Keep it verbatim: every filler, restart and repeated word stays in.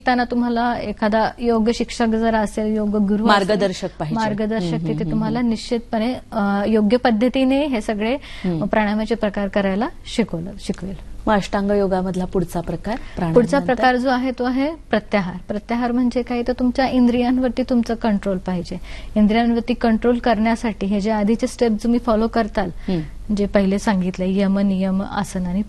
त्यांना तुम्हाला एखादा योग शिक्षक जर असेल, योग गुरु मार्गदर्शक पाहिजे, मार्गदर्शक तिथे तुम्हाला निश्चितपणे योग्य पद्धतीने हे सगळे प्राणायामाचे प्रकार करायला शिकवलं शिकवेल. मग अष्टांग योगामधला पुढचा प्रकार पुढचा प्रकार जो आहे तो आहे प्रत्याहार. प्रत्याहार म्हणजे काय, तर तुमच्या इंद्रियांवरती तुमचं कंट्रोल पाहिजे. इंद्रियांवरती कंट्रोल करण्यासाठी हे जे आधीचे स्टेप तुम्ही फॉलो करताल, जे पहिले सांगितले यम, नियम, आसन आणि